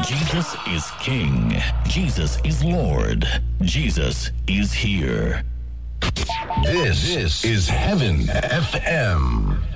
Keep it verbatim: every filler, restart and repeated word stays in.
Jesus is King. Jesus is Lord. Jesus is here. This, this is Heaven F M.